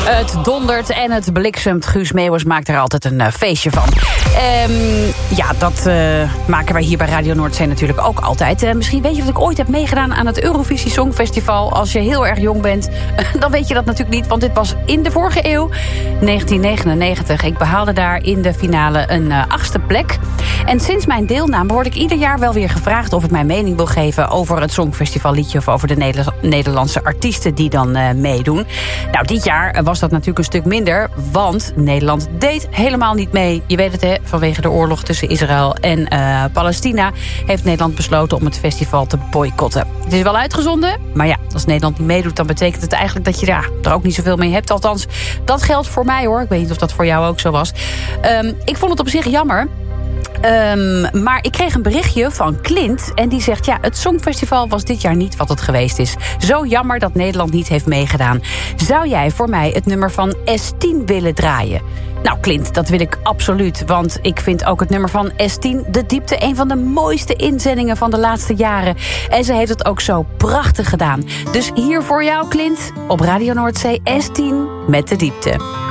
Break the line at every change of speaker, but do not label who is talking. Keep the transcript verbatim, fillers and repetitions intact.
Het dondert en het bliksemt. Guus Meeuwis maakt er altijd een uh, feestje van. Um, ja, dat uh, maken wij hier bij Radio Noordzee natuurlijk ook altijd. Uh, misschien weet je dat ik ooit heb meegedaan aan het Eurovisie Songfestival. Als je heel erg jong bent, dan weet je dat natuurlijk niet. Want dit was in de vorige eeuw, negentien negenennegentig. Ik behaalde daar in de finale een uh, achtste plek. En sinds mijn deelname word ik ieder jaar wel weer gevraagd of ik mijn mening wil geven over het Songfestivalliedje of over de Neder- Nederlandse artiesten die dan uh, meedoen. Nou, dit jaar was dat natuurlijk een stuk minder, want Nederland deed helemaal niet mee. Je weet het, hè, vanwege de oorlog tussen Israël en uh, Palestina heeft Nederland besloten om het festival te boycotten. Het is wel uitgezonden, maar ja, als Nederland niet meedoet, dan betekent het eigenlijk dat je ja, er ook niet zoveel mee hebt. Althans, dat geldt voor mij hoor. Ik weet niet of dat voor jou ook zo was. Um, ik vond het op zich jammer. Um, maar ik kreeg een berichtje van Clint en die zegt, ja, het Songfestival was dit jaar niet wat het geweest is. Zo jammer dat Nederland niet heeft meegedaan. Zou jij voor mij het nummer van S tien willen draaien? Nou, Clint, dat wil ik absoluut. Want ik vind ook het nummer van S tien, De Diepte, een van de mooiste inzendingen van de laatste jaren. En ze heeft het ook zo prachtig gedaan. Dus hier voor jou, Clint, op Radio Noordzee S tien met De Diepte.